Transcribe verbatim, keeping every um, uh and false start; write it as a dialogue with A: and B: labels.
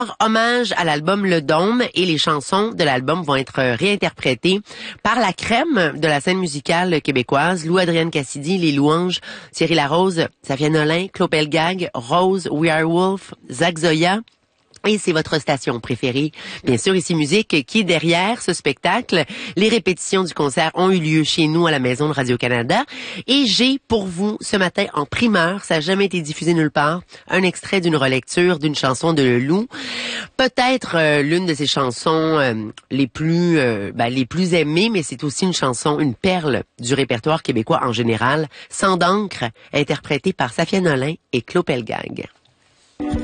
A: Hommage à l'album Le Dôme et les chansons de l'album vont être réinterprétées par la crème de la scène musicale québécoise, Lou-Adrienne Cassidy, Les Louanges, Thierry Larose, Safia Nolin, Claude Pelgag, Rose, We Are Wolf, Zach Zoya. Et c'est votre station préférée, bien sûr, ici Musique, qui est derrière ce spectacle. Les répétitions du concert ont eu lieu chez nous à la Maison de Radio-Canada. Et j'ai pour vous, ce matin, en primeur, ça n'a jamais été diffusé nulle part, un extrait d'une relecture d'une chanson de Le Loup. Peut-être euh, l'une de ses chansons euh, les plus euh, ben, les plus aimées, mais c'est aussi une chanson, une perle du répertoire québécois en général, Sans d'encre, interprétée par Safia Nolin et Claude Pelgag.